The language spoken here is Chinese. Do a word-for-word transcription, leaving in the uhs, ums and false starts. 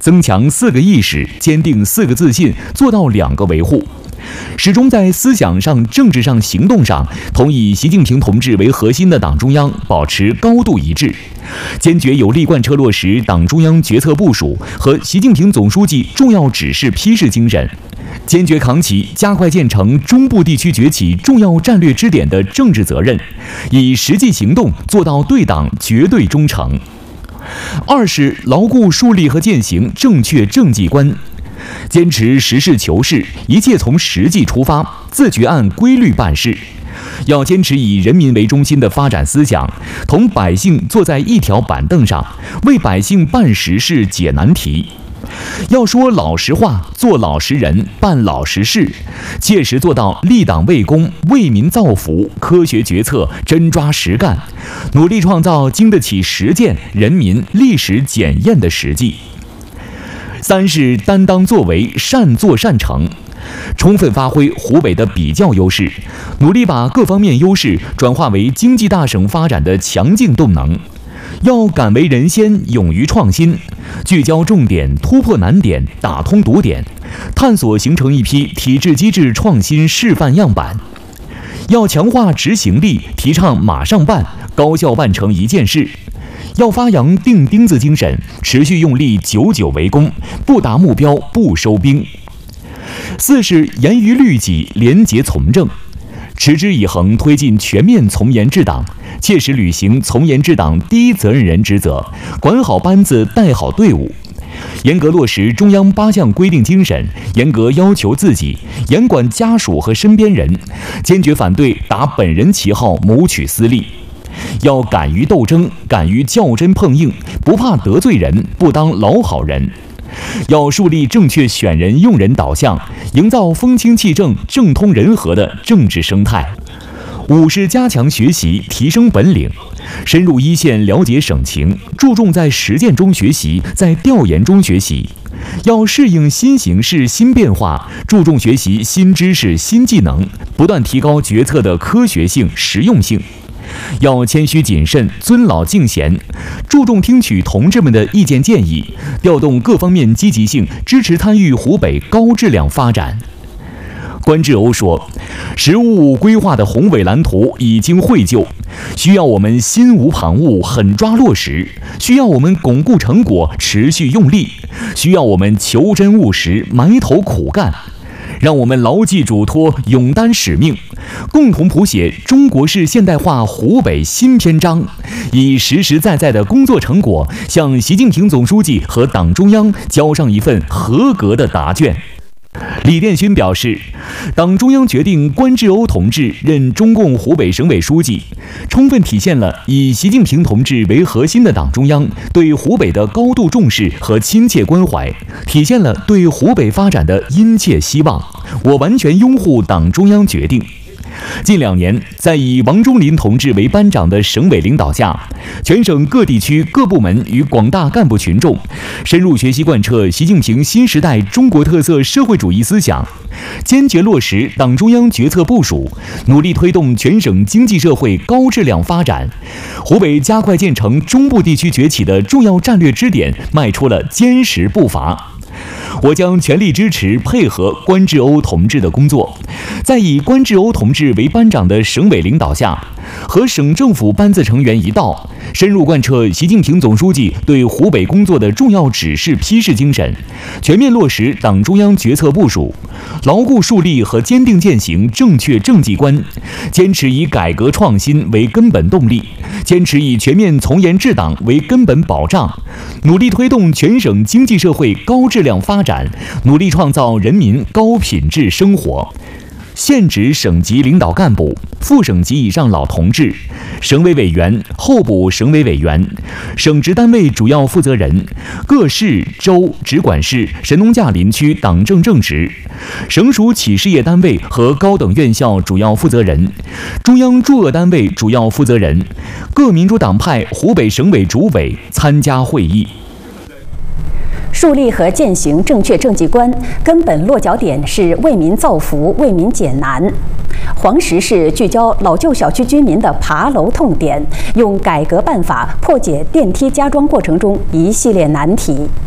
增强四个意识，坚定四个自信，做到两个维护。始终在思想上、政治上、行动上同以习近平同志为核心的党中央保持高度一致，坚决有力贯彻落实党中央决策部署和习近平总书记重要指示批示精神，坚决扛起加快建成中部地区崛起重要战略支点的政治责任，以实际行动做到对党绝对忠诚。二是牢固树立和践行正确政绩观，坚持实事求是，一切从实际出发，自觉按规律办事。要坚持以人民为中心的发展思想，同百姓坐在一条板凳上，为百姓办实事、解难题。要说老实话，做老实人，办老实事，切实做到立党为公、为民造福，科学决策，真抓实干，努力创造经得起实践、人民历史检验的实际。三是担当作为，善作善成，充分发挥湖北的比较优势，努力把各方面优势转化为经济大省发展的强劲动能。要敢为人先，勇于创新，聚焦重点，突破难点，打通堵点，探索形成一批体制机制创新示范样板。要强化执行力，提倡马上办，高效办成一件事。要发扬钉钉子精神，持续用力，久久为功，不达目标不收兵。四是严于律己，廉洁从政，持之以恒推进全面从严治党，切实履行从严治党第一责任人职责，管好班子，带好队伍。严格落实中央八项规定精神，严格要求自己，严管家属和身边人，坚决反对打本人旗号谋取私利。要敢于斗争，敢于较真碰硬，不怕得罪人，不当老好人。要树立正确选人用人导向，营造风清气正、政通人和的政治生态。五是加强学习，提升本领，深入一线了解省情，注重在实践中学习，在调研中学习。要适应新形势、新变化，注重学习新知识、新技能，不断提高决策的科学性、实用性。要谦虚谨慎，尊老敬贤，注重听取同志们的意见建议，调动各方面积极性，支持参与湖北高质量发展。关志欧说，十五五规划的宏伟蓝图已经绘就，需要我们心无旁骛，狠抓落实，需要我们巩固成果，持续用力，需要我们求真务实，埋头苦干。让我们牢记嘱托，勇担使命，共同谱写中国式现代化湖北新篇章，以实实在在的工作成果向习近平总书记和党中央交上一份合格的答卷。李殿勋表示，党中央决定关志欧同志任中共湖北省委书记，充分体现了以习近平同志为核心的党中央对湖北的高度重视和亲切关怀，体现了对湖北发展的殷切希望。我完全拥护党中央决定。近两年，在以王忠林同志为班长的省委领导下，全省各地区各部门与广大干部群众深入学习贯彻习近平新时代中国特色社会主义思想，坚决落实党中央决策部署，努力推动全省经济社会高质量发展，湖北加快建成中部地区崛起的重要战略支点迈出了坚实步伐。我将全力支持配合关志欧同志的工作，在以关志欧同志为班长的省委领导下，和省政府班子成员一道，深入贯彻习近平总书记对湖北工作的重要指示批示精神，全面落实党中央决策部署，牢固树立和坚定践行正确政绩观，坚持以改革创新为根本动力，坚持以全面从严治党为根本保障，努力推动全省经济社会高质量发展，努力创造人民高品质生活。现职省级领导干部、副省级以上老同志、省委委员、候补省委委员、省直单位主要负责人、各市、州、直管市、神农架林区党政正职、省属企事业单位和高等院校主要负责人、中央驻鄂单位主要负责人、各民主党派湖北省委主委参加会议。 树立和践行正确政绩观，根本落脚点是为民造福、为民解难。黄石市聚焦老旧小区居民的爬楼痛点，用改革办法破解电梯加装过程中一系列难题。